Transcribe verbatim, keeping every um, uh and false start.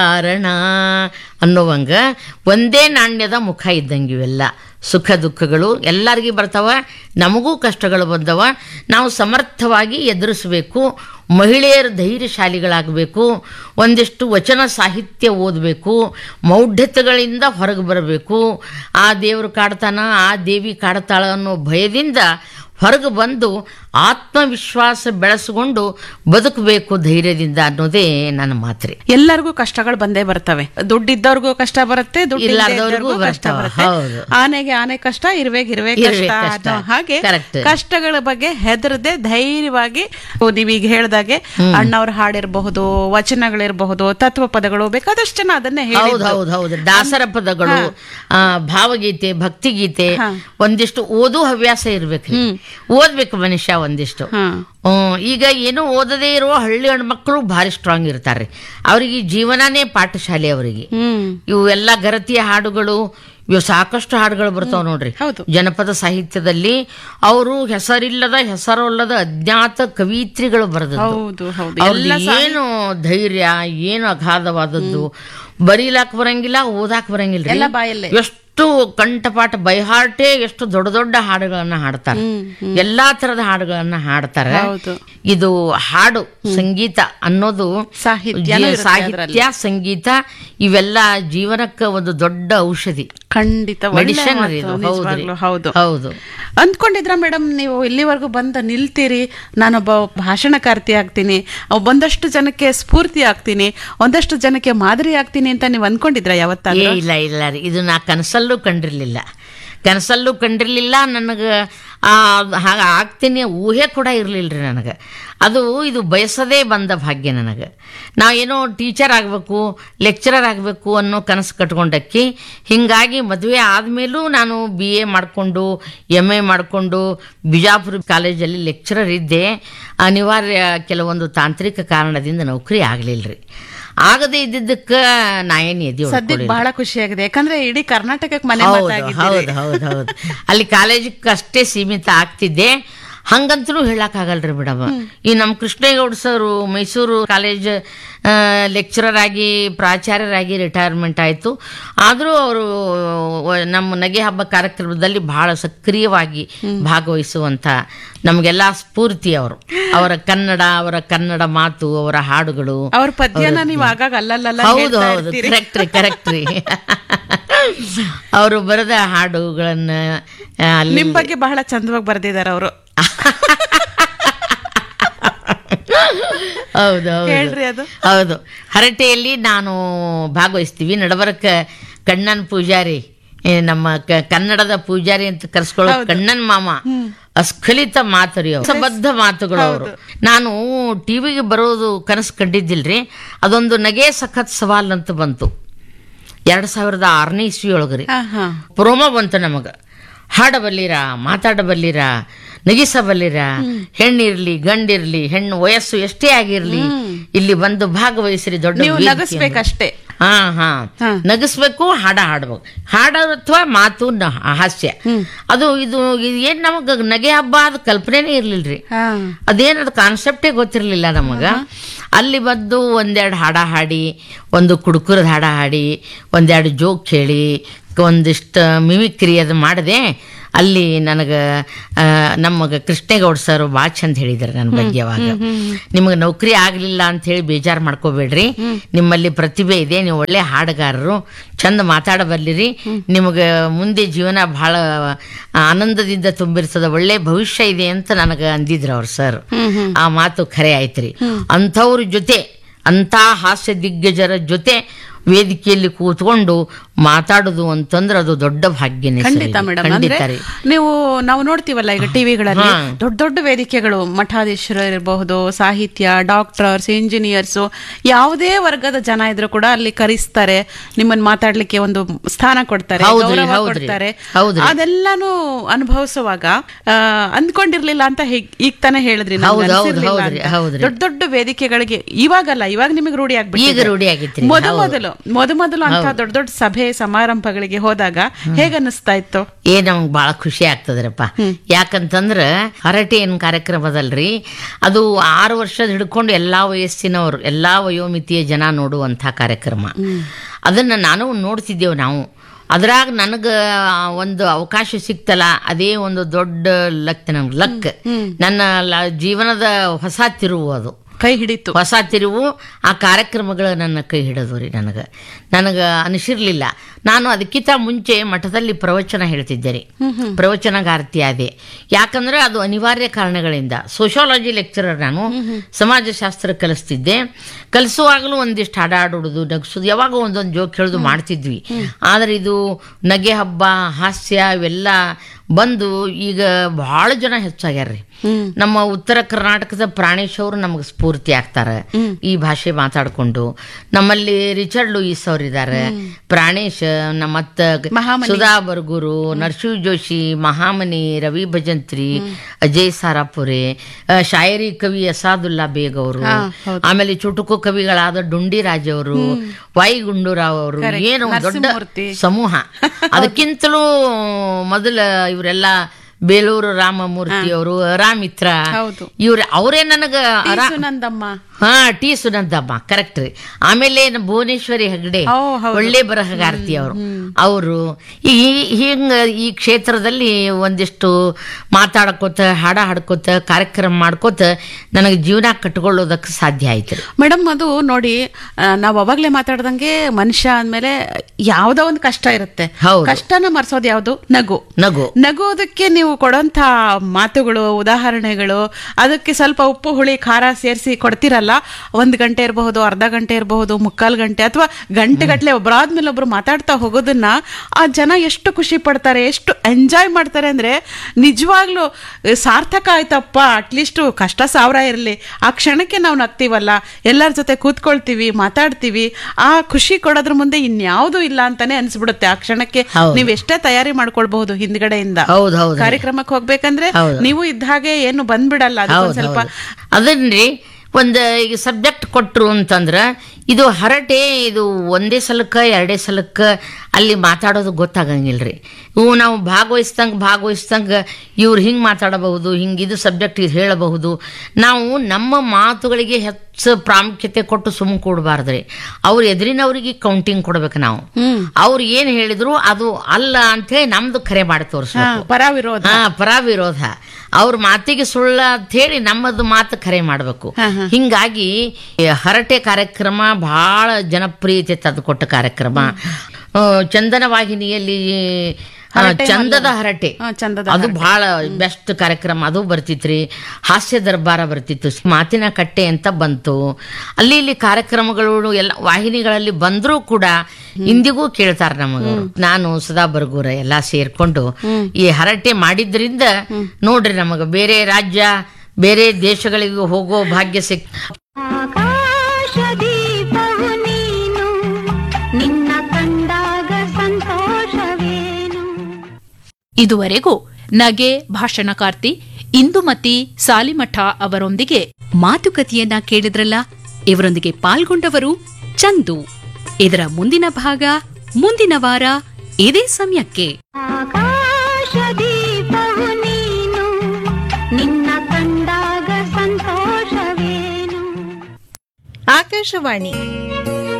ಕಾರಣ ಅನ್ನೋವಂಗ ಒಂದೇ ನಾಣ್ಯದ ಮುಖ ಇದ್ದಂಗೆ ಇವೆಲ್ಲ ಸುಖ ದುಃಖಗಳು ಎಲ್ಲರಿಗೂ ಬರ್ತಾವ, ನಮಗೂ ಕಷ್ಟಗಳು ಬಂದವ. ನಾವು ಸಮರ್ಥವಾಗಿ ಎದುರಿಸಬೇಕು. ಮಹಿಳೆಯರು ಧೈರ್ಯಶಾಲಿಗಳಾಗಬೇಕು. ಒಂದಿಷ್ಟು ವಚನ ಸಾಹಿತ್ಯ ಓದಬೇಕು. ಮೌಢ್ಯತೆಗಳಿಂದ ಹೊರಗೆ ಬರಬೇಕು. ಆ ದೇವರು ಕಾಡ್ತಾನ, ಆ ದೇವಿ ಕಾಡ್ತಾಳ ಅನ್ನೋ ಭಯದಿಂದ ಹೊರಗೆ ಬಂದು ಆತ್ಮವಿಶ್ವಾಸ ಬೆಳೆಸಿಕೊಂಡು ಬದುಕಬೇಕು ಧೈರ್ಯದಿಂದ ಅನ್ನೋದೇ ನನ್ನ ಮಾತ್ರೆ. ಎಲ್ಲರಿಗೂ ಕಷ್ಟಗಳು ಬಂದೇ ಬರ್ತವೆ. ದುಡ್ಡಿದ್ದವ್ರಿಗೂ ಕಷ್ಟ ಬರುತ್ತೆ, ದುಡ್ಡಿಲ್ಲದವ್ರಿಗೂ ಕಷ್ಟ ಬರುತ್ತೆ. ಆನೆಗೆ ಆನೆ ಕಷ್ಟ, ಇರುವೆಗೆ ಇರುವೆ ಕಷ್ಟ ಅನ್ನೋ ಹಾಗೆ ಕಷ್ಟಗಳ ಬಗ್ಗೆ ಹೆದರದೆ ಧೈರ್ಯವಾಗಿ ನೀವೀಗ ಹೇಳ್ದಾಗೆ ಅಣ್ಣವ್ರ ಹಾಡಿರಬಹುದು, ವಚನಗಳಿರಬಹುದು, ತತ್ವ ಪದಗಳು, ಬೇಕಾದಷ್ಟು ಜನ ಅದನ್ನೇ ಹೌದು ಹೌದು ಹೌದು ದಾಸರ ಪದಗಳು, ಭಾವಗೀತೆ, ಭಕ್ತಿಗೀತೆ, ಒಂದಿಷ್ಟು ಓದು ಹವ್ಯಾಸ ಇರ್ಬೇಕು. ಓದ್ಬೇಕು ಮನುಷ್ಯ ಒಂದಿಷ್ಟು. ಈಗ ಏನೋ ಓದದೇ ಇರುವ ಹಳ್ಳಿ ಹೆಣ್ಮಕ್ಳು ಭಾರಿ ಸ್ಟ್ರಾಂಗ್ ಇರ್ತಾರೆ. ಅವ್ರಿಗೆ ಜೀವನನೇ ಪಾಠಶಾಲೆ. ಅವರಿಗೆ ಇವು ಎಲ್ಲ ಗರತಿಯ ಹಾಡುಗಳು, ಇವು ಸಾಕಷ್ಟು ಹಾಡುಗಳು ಬರ್ತಾವ ನೋಡ್ರಿ ಜನಪದ ಸಾಹಿತ್ಯದಲ್ಲಿ. ಅವರು ಹೆಸರಿಲ್ಲದ ಹೆಸರಲ್ಲದ ಅಜ್ಞಾತ ಕವಿತ್ರಿಗಳು ಬರೆದದ್ದು. ಏನು ಧೈರ್ಯ, ಏನು ಅಗಾಧವಾದದ್ದು. ಬರೀಲಾಕ್ ಬರಂಗಿಲ್ಲ, ಓದಾಕ್ ಬರಂಗಿಲ್ಲ. ಎಷ್ಟು ಕಂಠಪಾಠ ಬೈಹಾರ್ಟೆ ಎಷ್ಟು ದೊಡ್ಡ ದೊಡ್ಡ ಹಾಡುಗಳನ್ನ ಹಾಡ್ತಾರೆ. ಎಲ್ಲಾ ತರದ ಹಾಡುಗಳನ್ನ ಹಾಡ್ತಾರೆ. ಇದು ಹಾಡು ಸಂಗೀತ ಅನ್ನೋದು ಸಾಹಿತ್ಯ ಸಂಗೀತ ಇವೆಲ್ಲ ಜೀವನಕ್ಕೆ ಒಂದು ದೊಡ್ಡ ಔಷಧಿ, ಖಂಡಿತ ಮೆಡಿಸಿನ್. ಹೌದು ಹೌದು. ಅಂದ್ಕೊಂಡಿದ್ರ ಮೇಡಮ್ ನೀವು ಇಲ್ಲಿವರೆಗೂ ಬಂದ ನಿಲ್ತೀರಿ, ನಾನೊಬ್ಬ ಭಾಷಣಕಾರ್ತಿ ಆಗ್ತೀನಿ, ಒಂದಷ್ಟು ಜನಕ್ಕೆ ಸ್ಫೂರ್ತಿ ಆಗ್ತೀನಿ, ಒಂದಷ್ಟು ಜನಕ್ಕೆ ಮಾದರಿ ಆಗ್ತೀನಿ ಅಂತ ನೀವು ಅಂದ್ಕೊಂಡಿದ್ರ ಯಾವತ್ತಾದ್ರೂ? ಇಲ್ಲ ಇಲ್ಲ ರೀ, ಇದು ನಾ ಕನಸಲ್ಲೂ ಕಂಡಿರ್ಲಿಲ್ಲ ಕನಸಲ್ಲೂ ಕಂಡಿರ್ಲಿಲ್ಲ ನನಗೆ. ಹಾಗ ಆಗ್ತೀನಿ ಊಹೆ ಕೂಡ ಇರಲಿಲ್ಲ ರೀ ನನಗೆ. ಅದು ಇದು ಬಯಸದೇ ಬಂದ ಭಾಗ್ಯ ನನಗೆ. ನಾವೇನೋ ಟೀಚರ್ ಆಗಬೇಕು, ಲೆಕ್ಚರರ್ ಆಗಬೇಕು ಅನ್ನೋ ಕನಸು ಕಟ್ಕೊಂಡಕ್ಕಿ. ಹೀಗಾಗಿ ಮದುವೆ ಆದಮೇಲೂ ನಾನು ಬಿ ಎ ಮಾಡಿಕೊಂಡು ಎಮ್ ಎ ಮಾಡಿಕೊಂಡು ಬಿಜಾಪುರ ಕಾಲೇಜಲ್ಲಿ ಲೆಕ್ಚರರ್ ಇದ್ದೆ. ಅನಿವಾರ್ಯ ಕೆಲವೊಂದು ತಾಂತ್ರಿಕ ಕಾರಣದಿಂದ ನೌಕರಿ ಆಗಲಿಲ್ಲ ರೀ. ಆಗದೆ ಇದ್ದಿದ್ದಕ್ಕೆ ನಾ ಏನು ಎದಿ ಸದ್ಯಕ್ಕೆ ಬಹಳ ಖುಷಿಯಾಗಿದೆ, ಯಾಕಂದ್ರೆ ಇಡೀ ಕರ್ನಾಟಕಕ್ಕೆ ಮನೆ ಹೌದು ಹೌದು ಹೌದು ಅಲ್ಲಿ ಕಾಲೇಜಕ್ಕೆ ಅಷ್ಟೇ ಸೀಮಿತ ಆಗ್ತಿದ್ದೆ. ಹಂಗಂತೂ ಹೇಳಕ್ಕಾಗಲ್ರಿ ಮೇಡಮ್. ಈ ನಮ್ಮ Krishnegowda sir Mysuru college lecturer ಆಗಿ ಪ್ರಾಚಾರ್ಯರಾಗಿ ರಿಟೈರ್ಮೆಂಟ್ ಆಯಿತು. ಆದರೂ ಅವರು ನಮ್ಮ ನಗೆ ಹಬ್ಬ ಕಾರ್ಯಕ್ರಮದಲ್ಲಿ ಬಹಳ ಸಕ್ರಿಯವಾಗಿ ಭಾಗವಹಿಸುವಂಥ ನಮಗೆಲ್ಲ ಸ್ಫೂರ್ತಿ ಅವರು. ಅವರ ಕನ್ನಡ, ಅವರ ಕನ್ನಡ ಮಾತು, ಅವರ ಹಾಡುಗಳು, ಅವ್ರ ಪದ್ಯನ ನೀವು ಆಗಾಗ ಅಲ್ಲಲ್ಲ. ಹೌದು ಹೌದು ಕರೆಕ್ಟ್ ರೀ ಕರೆಕ್ಟ್ ರೀ ಅವರು ಬರೆದ ಹಾಡುಗಳನ್ನ ನಿಮ್ಮ ಬಗ್ಗೆ ಬಹಳ ಚಂದವಾಗಿ ಬರೆದಿದ್ದಾರೆ ಅವರು. ಹೌದು ಹೌದು ಹೌದು. ಹರಟೆಯಲ್ಲಿ ನಾನು ಭಾಗವಹಿಸ್ತೀವಿ. ನಡಬರಕ ಕಣ್ಣನ್ ಪೂಜಾರಿ, ನಮ್ಮ ಕನ್ನಡದ ಪೂಜಾರಿ ಅಂತ ಕರ್ಸ್ಕೊಳ್ಳೋ ಕಣ್ಣನ್ ಮಾಮ ಅಸ್ಖಲಿತ ಮಾತರಿ, ಬದ್ಧ ಮಾತುಗಳು ಅವರು. ನಾನು ಟಿವಿಗೆ ಬರೋದು ಕನಸು ಕಂಡಿದ್ದಿಲ್ರಿ. ಅದೊಂದು ನಗೆ ಸಖತ್ ಸವಾಲ್ ಅಂತ ಬಂತು ಎರಡ್ ಸಾವಿರದ ಆರನೇ ಇಸ್ವಿ ಒಳಗ್ರಿ. ಪ್ರೋಮೋ ಬಂತು ನಮಗ. ಹಾಡಬಲ್ಲಿರ, ಮಾತಾಡಬಲ್ಲಿರ, ನಗಿಸಬಲ್ಲಿರ, ಹೆಣ್ಣಿರ್ಲಿ ಗಂಡಿರ್ಲಿ, ಹೆಣ್ಣು ವಯಸ್ಸು ಎಷ್ಟೇ ಆಗಿರ್ಲಿ ಇಲ್ಲಿ ಬಂದು ಭಾಗವಹಿಸ್ರಿ, ದೊಡ್ಡ ನಗಿಸ್ಬೇಕಷ್ಟೇ. ಹಾ ಹಾ ನಗಿಸ್ಬೇಕು, ಹಾಡ ಹಾಡ್ಬೇಕು. ಹಾಡ ಅಥವಾ ಮಾತು ಹಾಸ್ಯ, ಅದು ಇದು ಏನ್ ನಮಗ ನಗೆ ಹಬ್ಬ ಅದ ಕಲ್ಪನೆನೇ ಇರ್ಲಿಲ್ರಿ. ಅದೇನದು ಕಾನ್ಸೆಪ್ಟೇ ಗೊತ್ತಿರ್ಲಿಲ್ಲ ನಮಗ. ಅಲ್ಲಿ ಬಂದು ಒಂದೆರಡು ಹಾಡ ಹಾಡಿ, ಒಂದು ಕುಡುಕುರದ ಹಾಡ ಹಾಡಿ, ಒಂದೆರಡು ಜೋಕ್ ಹೇಳಿ, ಒಂದಿಷ್ಟು ಮಿಮಿಕ್ರಿ ಅದು ಮಾಡಿದೆ. ಅಲ್ಲಿ ನನಗೆ ನಮಗೆ ಕೃಷ್ಣೇಗೌಡ ಸರ್ ಭಾಳ ಚಂದ ಹೇಳಿದ್ದಾರೆ ನನ್ನ ಬಗ್ಗೆ. ಅವಾಗ ನಿಮಗೆ ನೌಕರಿ ಆಗಲಿಲ್ಲ ಅಂತ ಹೇಳಿ ಬೇಜಾರು ಮಾಡ್ಕೋಬೇಡ್ರಿ, ನಿಮ್ಮಲ್ಲಿ ಪ್ರತಿಭೆ ಇದೆ, ನೀವು ಒಳ್ಳೆ ಹಾಡುಗಾರರು, ಚಂದ ಮಾತಾಡಬಲ್ಲಿರಿ, ನಿಮಗೆ ಮುಂದೆ ಜೀವನ ಬಹಳ ಆನಂದದಿಂದ ತುಂಬಿರ್ತದ, ಒಳ್ಳೆ ಭವಿಷ್ಯ ಇದೆ ಅಂತ ನನಗೆ ಅಂದಿದ್ರು ಅವ್ರು ಸರ್. ಆ ಮಾತು ಖರೆ ಆಯ್ತ್ರಿ. ಅಂಥವ್ರ ಜೊತೆ, ಅಂಥ ಹಾಸ್ಯ ದಿಗ್ಗಜರ ಜೊತೆ ವೇದಿಕೆಯಲ್ಲಿ ಕೂತ್ಕೊಂಡು ಮಾತಾಡುದು ಅಂತಂದ್ರೆ ಅದು ದೊಡ್ಡ ಭಾಗ್ಯನೇ. ಖಂಡಿತ ಮೇಡಮ್. ಅಂದ್ರೆ ನೀವು ನಾವು ನೋಡ್ತೀವಲ್ಲ ಈಗ ಟಿವಿಗಳಲ್ಲಿ ದೊಡ್ಡ ದೊಡ್ಡ ವೇದಿಕೆಗಳು, ಮಠಾಧೀಶರು ಇರಬಹುದು, ಸಾಹಿತ್ಯ, ಡಾಕ್ಟರ್ಸ್, ಇಂಜಿನಿಯರ್ಸ್, ಯಾವುದೇ ವರ್ಗದ ಜನ ಇದ್ರು ಕೂಡ ಅಲ್ಲಿ ಕರೆಸ್ತಾರೆ, ನಿಮ್ಮನ್ನ ಮಾತಾಡ್ಲಿಕ್ಕೆ ಒಂದು ಸ್ಥಾನ ಕೊಡ್ತಾರೆ, ಗೌರವ ಕೊಡ್ತಾರೆ. ಅದೆಲ್ಲಾನು ಅನುಭವಿಸುವಾಗ ಅಂದ್ಕೊಂಡಿರ್ಲಿಲ್ಲ ಅಂತ ಈಗ ತಾನೇ ಹೇಳಿದ್ರಿ. ದೊಡ್ಡ ದೊಡ್ಡ ವೇದಿಕೆಗಳಿಗೆ ಇವಾಗಲ್ಲ, ಇವಾಗ ನಿಮಗೆ ರೂಢಿ ಆಗ್ಬಿಟ್ಟು, ಮೊದಲು ಮೊದಲು ಮೊದ ಮೊದಲು ಅಂತ ದೊಡ್ಡ ದೊಡ್ಡ ಸಭೆ ಸಮಾರಂಭಗಳಿಗೆ ಹೋದಾಗ ಹೇಗ ಅನ್ನಿಸ್ತಾ ಇತ್ತು? ಏ ನಮ್ಗೆ ಬಹಳ ಖುಷಿ ಆಗ್ತದ್ರಪ್ಪ. ಯಾಕಂತಂದ್ರ ಹರಟೆ ಏನ್ ಕಾರ್ಯಕ್ರಮದಲ್ರಿ, ಅದು ಆರು ವರ್ಷದ ಹಿಡ್ಕೊಂಡು ಎಲ್ಲಾ ವಯಸ್ಸಿನವರು ಎಲ್ಲಾ ವಯೋಮಿತಿಯ ಜನ ನೋಡುವಂತ ಕಾರ್ಯಕ್ರಮ. ಅದನ್ನ ನಾನು ನೋಡ್ತಿದ್ದೇವೆ ನಾವು. ಅದ್ರಾಗ ನನಗ ಒಂದು ಅವಕಾಶ ಸಿಕ್ತಲ್ಲ, ಅದೇ ಒಂದು ದೊಡ್ಡ ಲಕ್, ನಮ್ಗೆ ಲಕ್. ನನ್ನ ಜೀವನದ ಹೊಸ ತಿರುವು, ಅದು ಕೈ ಹಿಡಿತು, ಹೊಸ ತಿರುವು. ಆ ಕಾರ್ಯಕ್ರಮಗಳು ನನ್ನ ಕೈ ಹಿಡಿದು ರೀ. ನನಗೆ ನನಗೆ ಅನಿಸಿರ್ಲಿಲ್ಲ. ನಾನು ಅದಕ್ಕಿಂತ ಮುಂಚೆ ಮಠದಲ್ಲಿ ಪ್ರವಚನ ಹೇಳ್ತಿದ್ದೆ ರೀ, ಪ್ರವಚನಗಾರ್ತಿ ಆದೆ. ಯಾಕಂದ್ರೆ ಅದು ಅನಿವಾರ್ಯ ಕಾರಣಗಳಿಂದ. ಸೋಶಿಯಾಲಜಿ ಲೆಕ್ಚರರ್ ನಾನು, ಸಮಾಜಶಾಸ್ತ್ರ ಕಲಿಸ್ತಿದ್ದೆ. ಕಲಿಸುವಾಗಲೂ ಒಂದಿಷ್ಟು ಹಾಡಾಡೋದು, ನಗಿಸೋದು, ಯಾವಾಗ ಒಂದೊಂದು ಜೋಕ್ ಹೇಳೋದು ಮಾಡ್ತಿದ್ವಿ. ಆದರೆ ಇದು ನಗೆ ಹಬ್ಬ, ಹಾಸ್ಯ ಇವೆಲ್ಲ ಬಂದು ಈಗ ಬಹಳ ಜನ ಹೆಚ್ಚಾಗ್ಯಾರ್ರಿ. ನಮ್ಮ ಉತ್ತರ ಕರ್ನಾಟಕದ ಪ್ರಾಣೇಶ್ ಅವರು ನಮ್ಗೆ ಸ್ಫೂರ್ತಿ ಆಗ್ತಾರೆ ಈ ಭಾಷೆ ಮಾತಾಡ್ಕೊಂಡು. ನಮ್ಮಲ್ಲಿ ರಿಚರ್ಡ್ ಲೂಯಿಸ್ ಅವ್ರು ಇದ್ದಾರೆ, ಪ್ರಾಣೇಶ್, ಮತ್ತ ಸುಧಾ ಬರ್ಗೂರು, ನರಸಿಂಹ ಜೋಶಿ, ಮಹಾಮನಿ, ರವಿ ಭಜಂತ್ರಿ, ಅಜಯ್ ಸಾರಾಪುರೆ, ಶಾಯರಿ ಕವಿ ಅಸಾದುಲ್ಲಾ ಬೇಗ್ ಅವರು, ಆಮೇಲೆ ಚುಟುಕು ಕವಿಗಳಾದ ಡುಂಡಿರಾಜ್ ಅವರು, ವೈ ಗುಂಡೂರಾವ್ ಅವರು. ಏನು ದೊಡ್ಡ ಸಮೂಹ. ಅದಕ್ಕಿಂತಲೂ ಮೊದಲ ಇವರೆಲ್ಲ ಬೇಲೂರು ರಾಮಮೂರ್ತಿ ಅವರು, ರಾಮಿತ್ರ, ಇವ್ರ ಅವರೇ ನನಗ ಹಾ ಟಿ ಸುನಂದಮ್ಮ ಕರೆಕ್ಟ್ ರೀ. ಆಮೇಲೆ ಭುವನೇಶ್ವರಿ ಹೆಗ್ಡೆ, ಒಳ್ಳೆ ಬರಹಗಾರ್ತಿ ಅವರು. ಅವರು ಹಿಂಗ ಈ ಕ್ಷೇತ್ರದಲ್ಲಿ ಒಂದಿಷ್ಟು ಮಾತಾಡ್ಕೋತ, ಹಾಡ ಹಾಡ್ಕೋತ, ಕಾರ್ಯಕ್ರಮ ಮಾಡ್ಕೋತ ನನಗೆ ಜೀವನ ಕಟ್ಕೊಳ್ಳೋದಕ್ಕೆ ಸಾಧ್ಯ ಆಯ್ತು. ಮೇಡಮ್, ಅದು ನೋಡಿ, ನಾವ್ ಅವಾಗ್ಲೇ ಮಾತಾಡ್ದಂಗೆ ಮನುಷ್ಯ ಅಂದ್ಮೇಲೆ ಯಾವ್ದೋ ಒಂದು ಕಷ್ಟ ಇರುತ್ತೆ. ಕಷ್ಟನ ಮರ್ಸೋದು ಯಾವ್ದು? ನಗು. ನಗು ನಗೋದಕ್ಕೆ ನೀವು ಕೊಡೋಂತ ಮಾತುಗಳು, ಉದಾಹರಣೆಗಳು, ಅದಕ್ಕೆ ಸ್ವಲ್ಪ ಉಪ್ಪು ಹುಳಿ ಖಾರ ಸೇರಿಸಿ ಕೊಡ್ತಿರಲ್ಲ. ಒಂದ್ ಗಂಟೆ ಇರಬಹುದು, ಅರ್ಧ ಗಂಟೆ ಇರಬಹುದು, ಮುಕ್ಕಾಲ್ ಗಂಟೆ ಅಥವಾ ಗಂಟೆ ಗಟ್ಲೆ ಒಬ್ಬರಾದ್ಮೇಲೆ ಒಬ್ರು ಮಾತಾಡ್ತಾ ಹೋಗೋದನ್ನ ಆ ಜನ ಎಷ್ಟು ಖುಷಿ ಪಡ್ತಾರೆ, ಎಷ್ಟು ಎಂಜಾಯ್ ಮಾಡ್ತಾರೆ ಅಂದ್ರೆ ನಿಜವಾಗ್ಲೂ ಸಾರ್ಥಕ ಆಯ್ತಪ್ಪ. ಅಟ್ಲೀಸ್ಟ್ ಕಷ್ಟ ಸಾವಿರ ಇರಲಿ, ಆ ಕ್ಷಣಕ್ಕೆ ನಾವು ನಗ್ತೀವಲ್ಲ, ಎಲ್ಲರ ಜೊತೆ ಕೂತ್ಕೊಳ್ತೀವಿ, ಮಾತಾಡ್ತೀವಿ, ಆ ಖುಷಿ ಕೊಡೋದ್ರ ಮುಂದೆ ಇನ್ಯಾವುದೂ ಇಲ್ಲ ಅಂತಾನೆ ಅನ್ಸ್ಬಿಡುತ್ತೆ. ಆ ಕ್ಷಣಕ್ಕೆ ನೀವ್ ಎಷ್ಟೇ ತಯಾರಿ ಮಾಡ್ಕೊಳ್ಬಹುದು ಹಿಂದ್ಗಡೆಯಿಂದ. ಕಾರ್ಯಕ್ರಮಕ್ಕೆ ಹೋಗ್ಬೇಕಂದ್ರೆ ನೀವು ಇದ್ದ ಹಾಗೆ ಏನು ಬಂದ್ಬಿಡಲ್ಲ. ಅದು ಸ್ವಲ್ಪ ಅದನ್ರಿ ಒಂದು ಈಗ ಸಬ್ಜೆಕ್ಟ್ ಕೊಟ್ರು ಅಂತಂದ್ರ, ಇದು ಹರಟೆ, ಇದು ಒಂದೇ ಸಲಕ್ಕ ಎರಡೇ ಸಲಕ್ಕ ಅಲ್ಲಿ ಮಾತಾಡೋದು ಗೊತ್ತಾಗಂಗಿಲ್ರಿ. ಇವು ನಾವು ಭಾಗವಹಿಸ್ದಂಗೆ ಭಾಗವಹಿಸ್ದಂಗೆ ಇವ್ರು ಹಿಂಗೆ ಮಾತಾಡಬಹುದು, ಹಿಂಗೆ ಇದು ಸಬ್ಜೆಕ್ಟ್ ಇದು ಹೇಳಬಹುದು. ನಾವು ನಮ್ಮ ಮಾತುಗಳಿಗೆ ಹೆಚ್ಚು ಪ್ರಾಮುಖ್ಯತೆ ಕೊಟ್ಟು ಸುಮ್ಮ ಕೊಡಬಾರ್ದ್ರಿ. ಅವ್ರು ಎದುರಿನವ್ರಿಗೆ ಕೌಂಟಿಂಗ್ ಕೊಡ್ಬೇಕು. ನಾವು ಅವ್ರು ಏನ್ ಹೇಳಿದ್ರು ಅದು ಅಲ್ಲ ಅಂತೇಳಿ ನಮ್ದು ಖರೆ ಮಾಡಿ ತೋರಿಸ್ಬೇಕು. ಪರಾವಿರೋಧ. ಹಾ, ಪರಾವಿರೋಧ. ಅವ್ರ ಮಾತಿಗೆ ಸುಳ್ಳ ಅಂತ ಹೇಳಿ ನಮ್ಮದು ಮಾತು ಖರೆ ಮಾಡ್ಬೇಕು. ಹಿಂಗಾಗಿ ಹರಟೆ ಕಾರ್ಯಕ್ರಮ ಬಹಳ ಜನಪ್ರಿಯತೆ ತಂದುಕೊಟ್ಟ ಕಾರ್ಯಕ್ರಮ. ಚಂದನ ವಾಹಿನಿಯಲ್ಲಿ ಚಂದದ ಹರಟೆ, ಅದು ಬಹಳ ಬೆಸ್ಟ್ ಕಾರ್ಯಕ್ರಮ. ಅದು ಬರ್ತಿತ್ರಿ. ಹಾಸ್ಯ ದರ್ಬಾರ ಬರ್ತಿತ್ತು, ಮಾತಿನ ಕಟ್ಟೆ ಅಂತ ಬಂತು. ಅಲ್ಲಿ ಇಲ್ಲಿ ಕಾರ್ಯಕ್ರಮಗಳು ಎಲ್ಲ ವಾಹಿನಿಗಳಲ್ಲಿ ಬಂದ್ರೂ ಕೂಡ ಇಂದಿಗೂ ಕೇಳ್ತಾರ ನಮಗ. ನಾನು ಸುಧಾ ಬರ್ಗೂರ ಎಲ್ಲಾ ಸೇರ್ಕೊಂಡು ಈ ಹರಟೆ ಮಾಡಿದ್ರಿಂದ ನೋಡ್ರಿ ನಮಗ ಬೇರೆ ರಾಜ್ಯ, ಬೇರೆ ದೇಶಗಳಿಗೆ ಹೋಗೋ ಭಾಗ್ಯ ಸಿಕ್. ಇದುವರೆಗೂ ನಗೆ ಭಾಷಣಕಾರ್ತಿ ಇಂದುಮತಿ ಸಾಲಿಮಠ ಅವರೊಂದಿಗೆ ಮಾತುಕತೆಯನ್ನ ಕೇಳಿದ್ರಲ್ಲ. ಇವರೊಂದಿಗೆ ಪಾಲ್ಗೊಂಡವರು ಚಂದು. ಇದರ ಮುಂದಿನ ಭಾಗ ಮುಂದಿನ ವಾರ ಇದೇ ಸಮಯಕ್ಕೆ. ಆಕಾಶವಾಣಿ